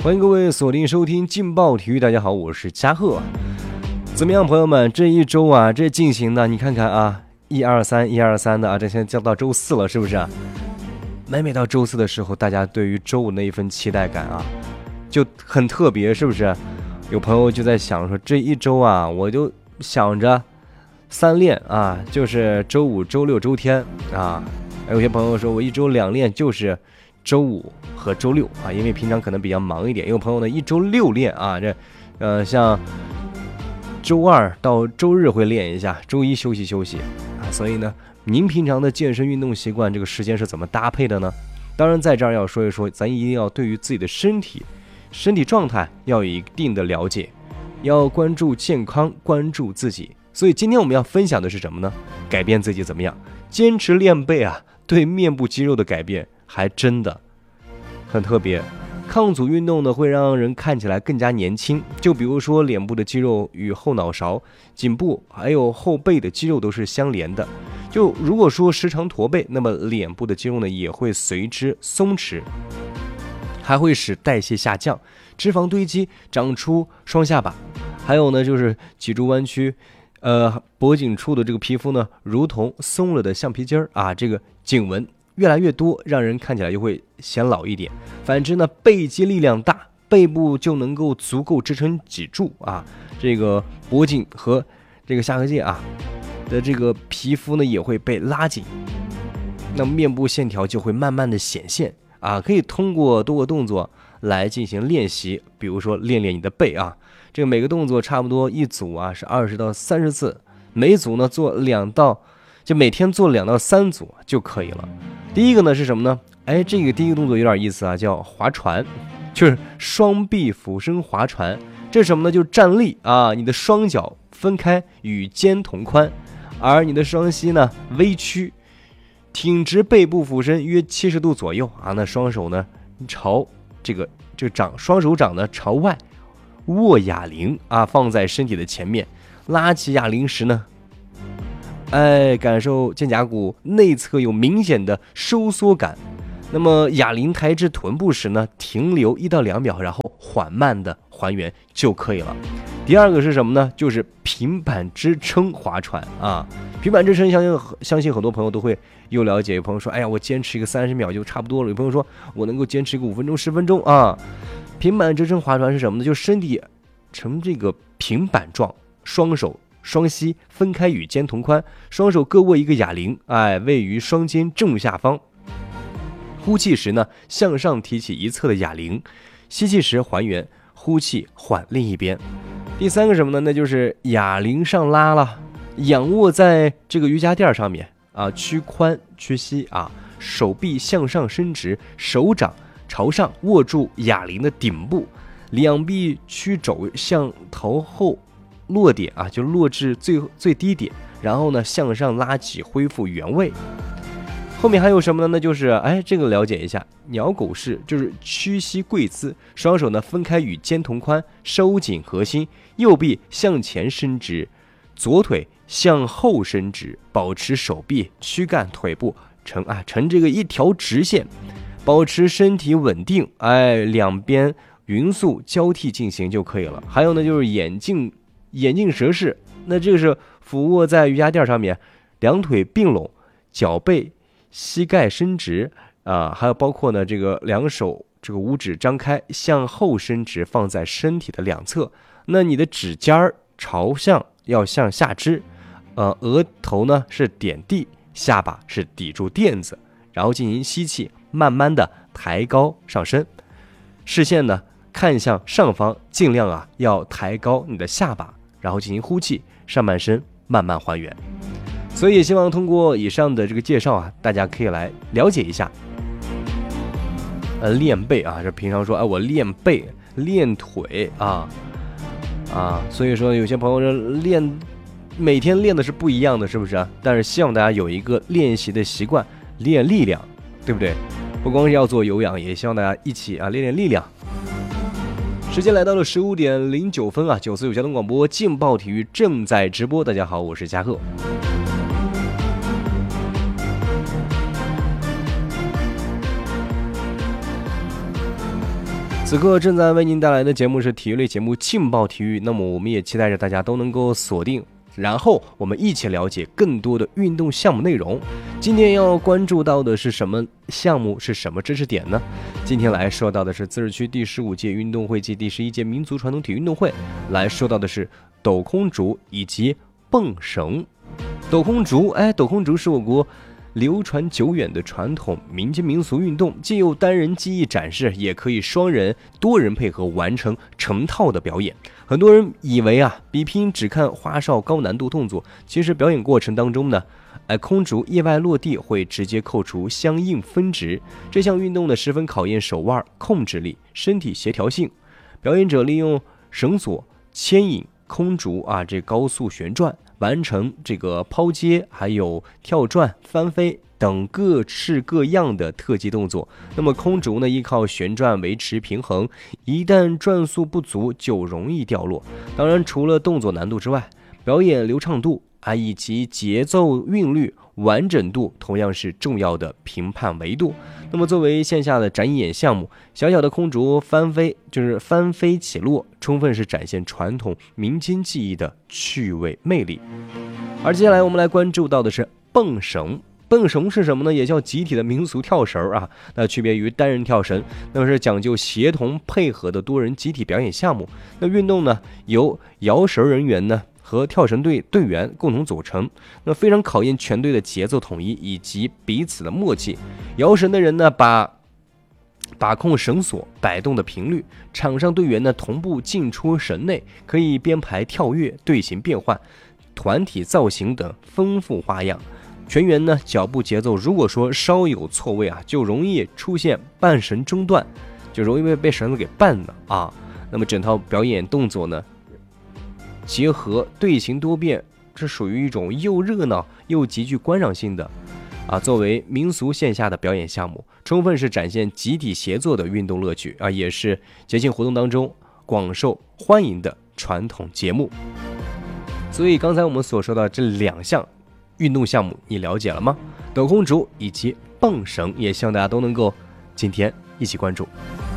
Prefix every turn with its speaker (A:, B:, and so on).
A: 欢迎各位锁定收听劲爆体育，大家好，我是嘉贺。怎么样，朋友们？这一周啊，这进行的，你看看啊，123的啊，这现在将到周四了，是不是啊？每到周四的时候，大家对于周五那一份期待感啊，就很特别，是不是？有朋友就在想说，这一周啊，我就想着3练啊，就是周五、周六、周天啊。有些朋友说我一周2练，就是周五和周六啊，因为平常可能比较忙一点。有朋友呢一周6练啊，像周二到周日会练一下，周一休息啊。所以呢，您平常的健身运动习惯，这个时间是怎么搭配的呢？当然，在这儿要说一说，咱一定要对于自己的身体状态要有一定的了解，要关注健康，关注自己。所以今天我们要分享的是什么呢？改变自己怎么样？坚持练背啊，对面部肌肉的改变还真的很特别。抗阻运动呢，会让人看起来更加年轻。就比如说脸部的肌肉与后脑勺、颈部还有后背的肌肉都是相连的。就如果说时常驼背，那么脸部的肌肉呢也会随之松弛，还会使代谢下降，脂肪堆积，长出双下巴。还有呢，就是脊柱弯曲，脖颈处的这个皮肤呢，如同松了的橡皮筋儿啊，这个颈纹越来越多，让人看起来就会显老一点。反之呢，背肌力量大，背部就能够足够支撑脊柱啊，这个脖颈和这个下颌界啊的这个皮肤呢也会被拉紧，那么面部线条就会慢慢的显现啊。可以通过多个动作来进行练习，比如说练练你的背啊，这个每个动作差不多一组啊是20到30次，每组呢做每天做2到3组就可以了。第一个呢是什么呢？这个第一个动作有点意思啊，叫划船，就是双臂俯身划船。这是什么呢？就是站立啊，你的双脚分开与肩同宽，而你的双膝呢微曲，挺直背部俯身约70度左右啊。那双手呢朝这个掌，双手掌呢朝外握哑铃啊，放在身体的前面，拉起哑铃时呢，感受肩胛骨内侧有明显的收缩感。那么哑铃抬至臀部时呢，停留1到2秒，然后缓慢的还原就可以了。第二个是什么呢？就是平板支撑划船啊。平板支撑相信很多朋友都会有了解。有朋友说，我坚持一个30秒就差不多了。有朋友说我能够坚持一个5分钟、10分钟啊。平板支撑划船是什么呢？就身体呈这个平板状，双手双膝分开与肩同宽，双手各握一个哑铃，位于双肩正下方。呼气时呢，向上提起一侧的哑铃，吸气时还原，呼气缓另一边。第三个什么呢？那就是哑铃上拉了，仰卧在这个瑜伽垫上面啊，屈髋屈膝啊，手臂向上伸直，手掌朝上握住哑铃的顶部，两臂屈肘向头后落点啊，就落至最低点，然后呢向上拉起，恢复原位。后面还有什么呢？那就是这个了解一下，鸟狗式，就是屈膝跪姿，双手呢分开与肩同宽，收紧核心，右臂向前伸直，左腿向后伸直，保持手臂、躯干、腿部呈这个一条直线，保持身体稳定，两边匀速交替进行就可以了。还有呢，就是眼镜蛇式，那这个是俯卧在瑜伽垫上面，两腿并拢，脚背膝盖伸直啊，还有包括呢这个两手这个五指张开向后伸直，放在身体的两侧。那你的指尖要向下支，额头呢是点地，下巴是抵住垫子，然后进行吸气，慢慢的抬高上身，视线呢看向上方，尽量要抬高你的下巴，然后进行呼气，上半身慢慢还原。所以也希望通过以上的这个介绍大家可以来了解一下练背这平常说我练背练腿所以说有些朋友每天练的是不一样的，是不是但是希望大家有一个练习的习惯，练力量，对不对？不光是要做有氧，也希望大家一起练练力量。时间来到了15点09分94有交通广播劲爆体育正在直播。大家好，我是嘉贺。 此刻正在为您带来的节目是体育类节目《劲爆体育》，那么我们也期待着大家都能够锁定，然后我们一起了解更多的运动项目内容。今天要关注到的是什么项目，是什么知识点呢？今天来说到的是自治区第15届运动会暨第11届民族传统体育运动会，来说到的是抖空竹以及蹦绳。抖空竹，抖空竹是我国流传久远的传统民间民俗运动，既有单人技艺展示，也可以双人、多人配合完成成套的表演。很多人以为比拼只看花哨高难度动作，其实表演过程当中呢，空竹意外落地会直接扣除相应分值。这项运动呢，十分考验手腕控制力、身体协调性。表演者利用绳索牵引空竹这高速旋转，完成这个抛接、还有跳转、翻飞等各式各样的特技动作。那么空竹呢，依靠旋转维持平衡，一旦转速不足就容易掉落。当然，除了动作难度之外，表演流畅度以及节奏韵律、完整度同样是重要的评判维度。那么作为线下的展演项目，小小的空竹翻飞起落，充分是展现传统民间技艺的趣味魅力。而接下来我们来关注到的是蹦绳。蹦绳是什么呢？也叫集体的民俗跳绳那区别于单人跳绳，那么是讲究协同配合的多人集体表演项目。那运动呢，由摇绳人员呢和跳绳队员共同组成，那非常考验全队的节奏统一以及彼此的默契。摇绳的人呢，把控绳索摆动的频率，场上队员呢同步进出绳内，可以编排跳跃、队形变换、团体造型等丰富花样。全员呢脚步节奏如果说稍有错位就容易出现绊绳中断，就容易被绳子给绊了那么整套表演动作呢，结合队形多变，这属于一种又热闹又极具观赏性的作为民俗线下的表演项目，充分是展现集体协作的运动乐趣也是节庆活动当中广受欢迎的传统节目。所以刚才我们所说的这2项运动项目你了解了吗？抖空竹以及蹦绳，也希望大家都能够今天一起关注。